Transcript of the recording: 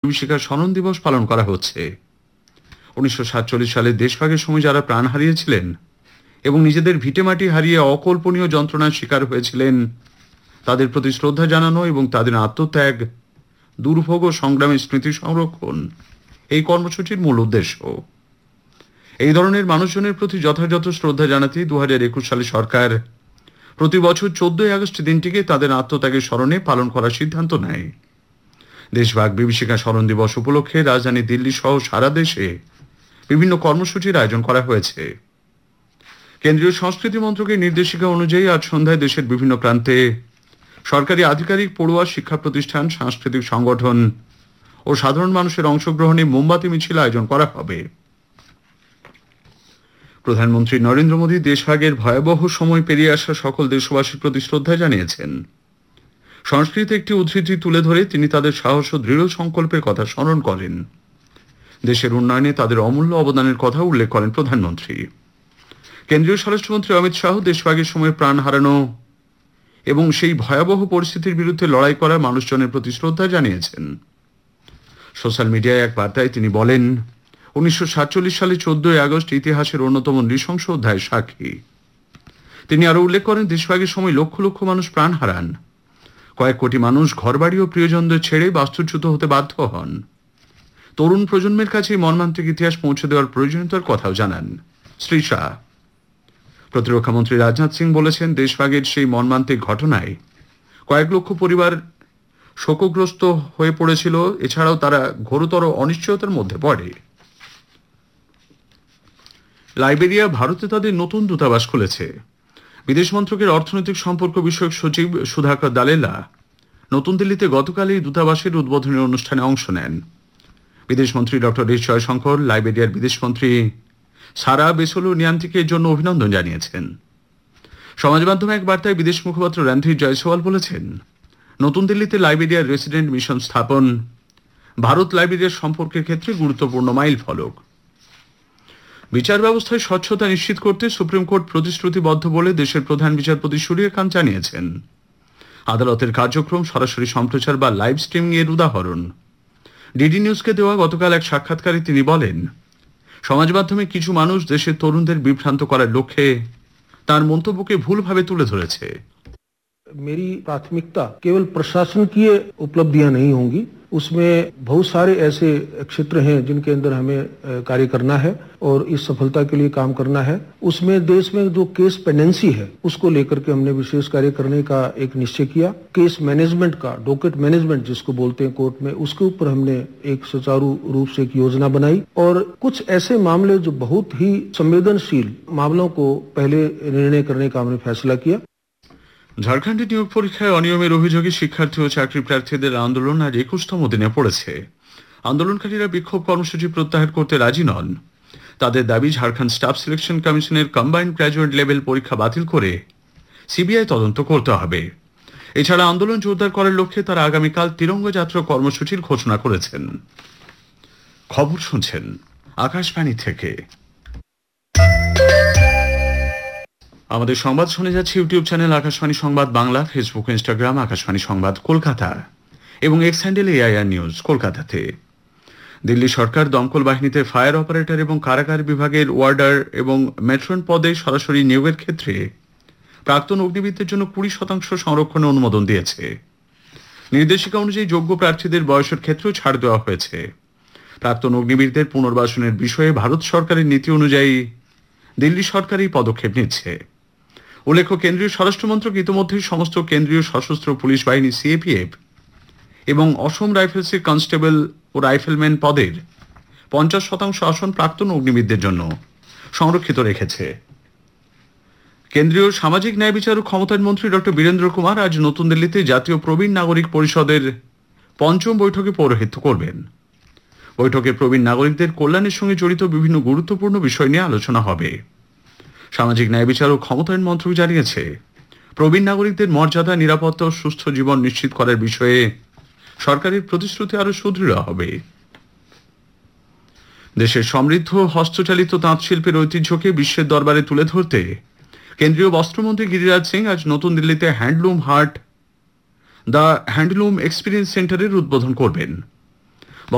বিভীষিকা স্মরণ দিবস পালন করা হচ্ছে। 1947 সালে দেশভাগের সময় যারা প্রাণ হারিয়েছিলেন এবং নিজেদের ভিটেমাটি হারিয়ে অকল্পনীয় যন্ত্রণার শিকার হয়েছিলেন, তাদের প্রতি শ্রদ্ধা জানানো এবং তাদের আত্মত্যাগ, দুর্ভোগ ও সংগ্রামের স্মৃতি সংরক্ষণ এই কর্মসূচির মূল উদ্দেশ্য। এই ধরনের মানুষজনের প্রতি যথাযথ শ্রদ্ধা জানাতে 2021 সালে সরকার প্রতি বছর 14 আগস্ট দিনটিকে তাদের আত্মত্যাগের স্মরণে পালন করার সিদ্ধান্ত নেয়। দেশভাগ বিভীষিকা স্মরণ দিবস উপলক্ষে রাজধানী দিল্লি সহ সারা দেশে বিভিন্ন কর্মসূচির আয়োজন করা হয়েছে। কেন্দ্রীয় সংস্কৃতি মন্ত্রকের নির্দেশিকা অনুযায়ী আজ সন্ধ্যায় দেশের বিভিন্ন প্রান্তে সরকারি আধিকারিক, পড়ুয়া, শিক্ষা প্রতিষ্ঠান, সাংস্কৃতিক সংগঠন ও সাধারণ মানুষের অংশগ্রহণে মোমবাতি মিছিল আয়োজন করা হবে। প্রধানমন্ত্রী নরেন্দ্র মোদী দেশভাগের ভয়াবহ সময় পেরিয়ে আসা সকল দেশবাসীর প্রতি শ্রদ্ধা জানিয়েছেন। সংস্কৃতে একটি উদ্ধৃতি তুলে ধরে তিনি তাদের সাহস ও দৃঢ় সংকল্পের কথা স্মরণ করেন। দেশের উন্নয়নে তাদের অমূল্য অবদানের কথা উল্লেখ করেন প্রধানমন্ত্রী। কেন্দ্রীয় স্বরাষ্ট্রমন্ত্রী অমিত শাহ দেশভাগের সময় প্রাণ হারানো এবং সেই ভয়াবহ পরিস্থিতির বিরুদ্ধে লড়াই করা মানুষজনের প্রতি শ্রদ্ধা জানিয়েছেন। সোশ্যাল মিডিয়ায় এক বার্তায় তিনি বলেন, 1947 সালে 14 আগস্ট ইতিহাসের অন্যতম নৃশংস অধ্যায়ের সাক্ষী। তিনি আরো উল্লেখ করেন, দেশভাগের সময় লক্ষ লক্ষ মানুষ প্রাণ হারান, কয়েক কোটি মানুষ ঘরবাড়ি ও প্রিয়জনদের ছেড়ে বাস্তুচ্যুত হতে বাধ্য হন। তরুণ প্রজন্মের কাছে মর্মান্তিক ইতিহাস পৌঁছে দেওয়ার প্রয়োজনীয়তার কথাও জানান শ্রী শাহ। প্রতিরক্ষামন্ত্রী রাজনাথ সিং বলেছেন, দেশভাগের সেই মর্মান্তিক ঘটনায় কয়েক লক্ষ পরিবার শোকগ্রস্ত হয়ে পড়েছিল। এছাড়াও তারা ঘোরতর অনিশ্চয়তার মধ্যে পড়ে। লাইবেরিয়া ভারতে তাদের নতুন দূতাবাস খুলেছে। বিদেশ মন্ত্রকের অর্থনৈতিক সম্পর্ক বিষয়ক সচিব সুধাকর দালেলা নতুন দিল্লিতে গতকাল এই দূতাবাসের উদ্বোধনী অনুষ্ঠানে অংশ নেন। বিদেশমন্ত্রী ডক্টর এস জয়শঙ্কর লাইবেরিয়ার বিদেশমন্ত্রী সারা বেসোলো নিয়ান্তিকে এর জন্য অভিনন্দন জানিয়েছেন। সমাজ মাধ্যমে এক বার্তায় বিদেশ মুখপাত্র রণধীর জয়সওয়াল বলেছেন, নতুন দিল্লিতে লাইবেরিয়ার রেসিডেন্ট মিশন স্থাপন ভারত লাইবেরিয়ার সম্পর্কের ক্ষেত্রে গুরুত্বপূর্ণ মাইল ফলক। বিচার ব্যবস্থায় স্বচ্ছতা নিশ্চিত করতে সুপ্রিম কোর্ট প্রতিশ্রুতিবদ্ধ বলে দেশের প্রধান বিচারপতি সূর্যকান্ত জানিয়েছেন। আদালতের কার্যক্রম সরাসরি সম্প্রচার বা লাইভ স্ট্রিমিং এর উদাহরণ। ডিডি নিউজকে দেওয়া গতকাল এক সাক্ষাৎকারে তিনি বলেন, সমাজ মাধ্যমে কিছু মানুষ দেশের তরুণদের বিভ্রান্ত করার লক্ষ্যে তার মন্তব্যকে ভুলভাবে তুলে ধরেছে। मेरी प्राथमिकता केवल प्रशासकीय उपलब्धियां नहीं होंगी, उसमें बहुत सारे ऐसे क्षेत्र हैं जिनके अंदर हमें कार्य करना है और इस सफलता के लिए काम करना है। उसमें देश में जो केस पेंडेंसी है उसको लेकर के हमने विशेष कार्य करने का एक निश्चय किया। केस मैनेजमेंट का, डॉकेट मैनेजमेंट जिसको बोलते हैं कोर्ट में, उसके ऊपर हमने एक सुचारू रूप से एक योजना बनाई और कुछ ऐसे मामले जो बहुत ही संवेदनशील मामलों को पहले निर्णय करने का हमने फैसला किया। ঝাড়খণ্ডে নিয়োগ পরীক্ষায় অনিয়মের অভিযোগে শিক্ষার্থী ও চাকরি প্রার্থীদের আন্দোলন আজ 21তম দিনে পড়েছে। আন্দোলনকারীরা বিক্ষোভ কর্মসূচি প্রত্যাহার করতে রাজি নন। তাদের দাবি, ঝাড়খণ্ড স্টাফ সিলেকশন কমিশনের কম্বাইন্ড গ্র্যাজুয়েট লেভেল পরীক্ষা বাতিল করে সিবিআই তদন্ত করতে হবে। এছাড়া আন্দোলন জোরদার করার লক্ষ্যে তারা আগামীকাল তিরঙ্গা যাত্রা কর্মসূচির ঘোষণা করেছেন। খবর শুনছেন আকাশবাণী থেকে। আমাদের সংবাদ শুনে যাচ্ছে ইউটিউব চ্যানেল আকাশবাণী সংবাদ বাংলা, ফেসবুক, ইনস্টাগ্রাম আকাশবাণী সংবাদ কলকাতা এবং এক্স হ্যান্ডেল এআইআর নিউজ কলকাতাতে। দিল্লি সরকার দমকল বাহিনীতে ফায়ার অপারেটর এবং কারাগার বিভাগের ওয়ার্ডার এবং মেট্রন পদে সরাসরি নিয়োগের ক্ষেত্রে প্রাক্তন অগ্নিবীরদের জন্য 20% সংরক্ষণে অনুমোদন দিয়েছে। নির্দেশিকা অনুযায়ী যোগ্য প্রার্থীদের বয়সের ক্ষেত্রেও ছাড় দেওয়া হয়েছে। প্রাক্তন অগ্নিবীরদের পুনর্বাসনের বিষয়ে ভারত সরকারের নীতি অনুযায়ী দিল্লি সরকার এই পদক্ষেপ নিচ্ছে। উল্লেখ্য, কেন্দ্রীয় স্বরাষ্ট্রমন্ত্রক ইতিমধ্যেই সমস্ত কেন্দ্রীয় সশস্ত্র পুলিশ বাহিনী সিএপিএফ এবং অসম রাইফেলসের কনস্টেবল ও রাইফেলম্যান পদের 50% আসন প্রাক্তন অগ্নিবীরদের জন্য সংরক্ষিত রেখেছে। কেন্দ্রীয় সামাজিক ন্যায় বিচার ও ক্ষমতায়ন মন্ত্রী ডক্টর বীরেন্দ্র কুমার আজ নতুন দিল্লিতে জাতীয় প্রবীণ নাগরিক পরিষদের 5ম বৈঠকে পৌরোহিত্য করবেন। বৈঠকে প্রবীণ নাগরিকদের কল্যাণের সঙ্গে জড়িত বিভিন্ন গুরুত্বপূর্ণ বিষয় নিয়ে আলোচনা হবে। সামাজিক ন্যায় বিচার ও ক্ষমতায়ন মন্ত্রক জানিয়েছে, প্রবীণ নাগরিকদের মর্যাদা, নিরাপত্তা ও সুস্থ জীবন নিশ্চিত করার বিষয়ে সরকারের প্রতিশ্রুতি আরো সুদৃঢ় হবে। দেশের সমৃদ্ধ হস্তচালিত তাঁত শিল্পের ঐতিহ্যকে বিশ্বের দরবারে তুলে ধরতে কেন্দ্রীয় বস্ত্রমন্ত্রী গিরিরাজ সিং আজ নতুন দিল্লিতে হ্যান্ডলুম হাট, দ্য হ্যান্ডলুম এক্সপিরিয়েন্স সেন্টারের উদ্বোধন করবেন।